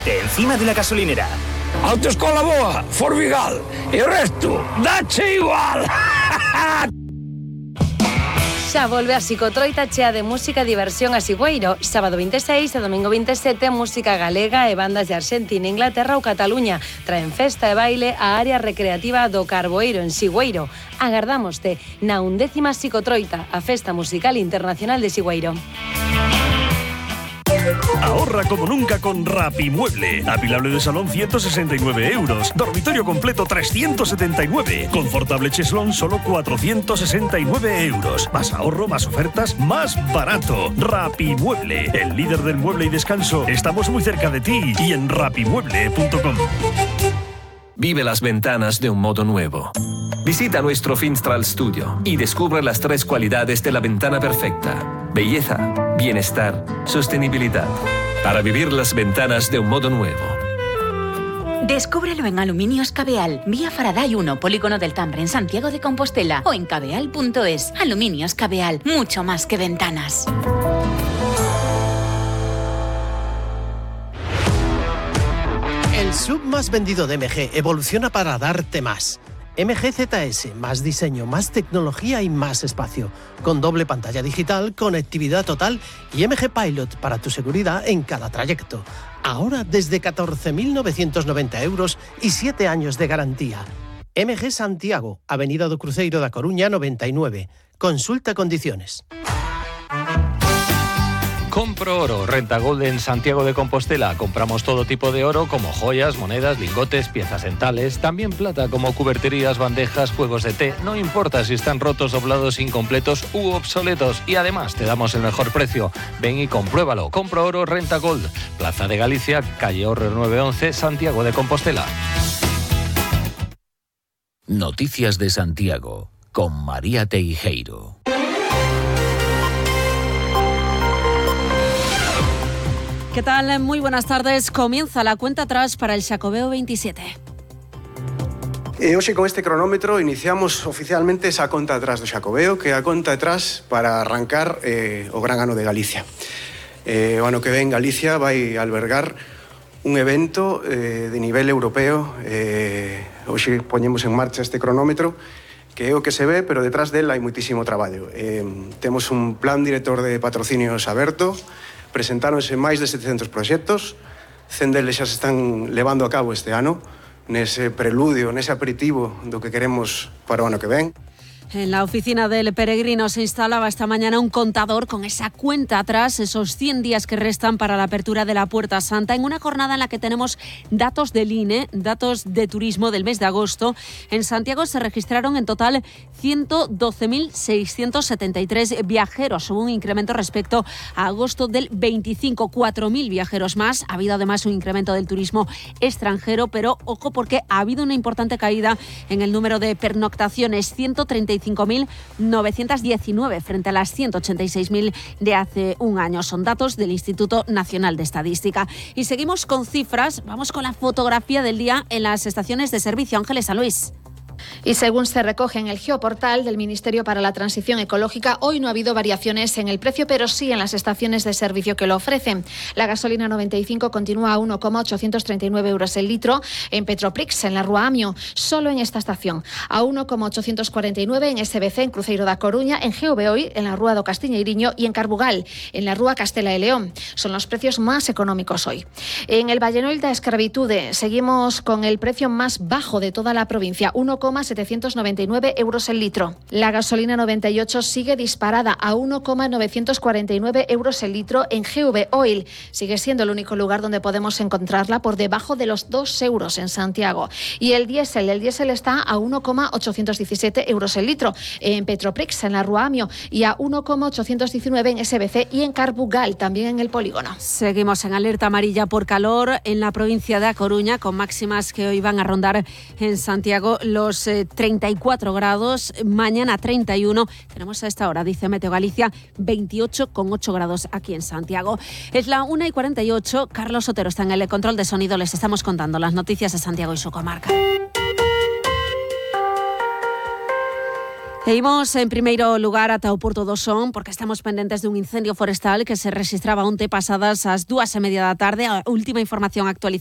Encima de la gasolinera. Autoescola Boa, Formigal e o resto, dache igual. Xa volve a Psicotroita chea de música e diversión a Sigüeiro. Sábado 26 e domingo 27, música galega e bandas de Argentina, Inglaterra ou Cataluña. Traen festa e baile á área recreativa do Carboeiro en Sigüeiro. Agardámoste na 11ª Psicotroita, a festa musical internacional de Sigüeiro. Ahorra como nunca con Rapimueble. Apilable de salón 169 euros. Dormitorio completo 379. Confortable cheslón solo 469 euros. Más ahorro, más ofertas, más barato. Rapimueble, el líder del mueble y descanso. Estamos muy cerca de ti y en rapimueble.com. Vive las ventanas de un modo nuevo. Visita nuestro Finstral Studio y descubre las 3 cualidades de la ventana perfecta. Belleza, bienestar, sostenibilidad. Para vivir las ventanas de un modo nuevo. Descúbrelo en Aluminios Cabeal, vía Faraday 1, Polígono del Tambre, en Santiago de Compostela, o en cabeal.es. Aluminios Cabeal, mucho más que ventanas. El SUV más vendido de MG evoluciona para darte más. MG ZS, más diseño, más tecnología y más espacio. Con doble pantalla digital, conectividad total y MG Pilot para tu seguridad en cada trayecto. Ahora desde 14.990 euros y 7 años de garantía. MG Santiago, Avenida do Cruzeiro da Coruña 99. Consulta condiciones. Compro Oro, Renta Gold en Santiago de Compostela. Compramos todo tipo de oro como joyas, monedas, lingotes, piezas dentales, también plata como cuberterías, bandejas, juegos de té. No importa si están rotos, doblados, incompletos u obsoletos. Y además te damos el mejor precio. Ven y compruébalo. Compro Oro, Renta Gold. Plaza de Galicia, calle Horrer 911, Santiago de Compostela. Noticias de Santiago con María Teijeiro. ¿Qué tal? Muy buenas tardes. Comienza la cuenta atrás para el Xacobeo 27. Hoxe con este cronómetro iniciamos oficialmente esa conta atrás do Xacobeo, que é a conta atrás para arrancar o gran ano de Galicia. O ano que ven Galicia vai albergar un evento de nivel europeo. Hoxe poñemos en marcha este cronómetro, que é o que se ve, pero detrás del hai muitísimo traballo. Temos un plan director de patrocinios aberto. Presentáronse máis de 700 proxectos, 100 deles xa se están levando a cabo este ano, nese preludio, nese aperitivo do que queremos para o ano que ven. En la oficina del peregrino se instalaba esta mañana un contador con esa cuenta atrás, esos 100 días que restan para la apertura de la Puerta Santa, en una jornada en la que tenemos datos del INE, datos de turismo del mes de agosto. En Santiago se registraron en total 112.673 viajeros, hubo un incremento respecto a agosto del 25, 4.000 viajeros más. Ha habido además un incremento del turismo extranjero, pero ojo porque ha habido una importante caída en el número de pernoctaciones, 135.919 frente a las 186.000 de hace un año. Son datos del Instituto Nacional de Estadística. Y seguimos con cifras. Vamos con la fotografía del día en las estaciones de servicio. Ángeles San Luis. Y según se recoge en el geoportal del Ministerio para la Transición Ecológica, hoy no ha habido variaciones en el precio, pero sí en las estaciones de servicio que lo ofrecen. La gasolina 95 continúa a 1,839 euros el litro en Petroprix, en la Rúa Amio, solo en esta estación. A 1,849 en SBC, en Cruzeiro da Coruña, en GVOI, en la Rúa do Castiñeiriño y en Carbugal, en la Rúa Castela de León. Son los precios más económicos hoy. En el Vallenol da Escravitude seguimos con el precio más bajo de toda la provincia, 1,799 euros el litro. La gasolina 98 sigue disparada a 1,949 euros el litro en GV Oil. Sigue siendo el único lugar donde podemos encontrarla por debajo de los 2 euros en Santiago. Y el diésel está a 1,817 euros el litro en Petroprix, en la Rúa Amio, y a 1,819 en SBC y en Carbugal, también en el polígono. Seguimos en alerta amarilla por calor en la provincia de A Coruña, con máximas que hoy van a rondar en Santiago los 34 grados, mañana 31. Tenemos a esta hora, dice Meteo Galicia, 28,8 grados aquí en Santiago. Es la 1:48. Carlos Otero está en el control de sonido. Les estamos contando las noticias de Santiago y su comarca. Seguimos en primeiro lugar ata o Porto do Son porque estamos pendentes dun incendio forestal que se registraba onte pasadas as 2:30 da tarde. A última información actualizada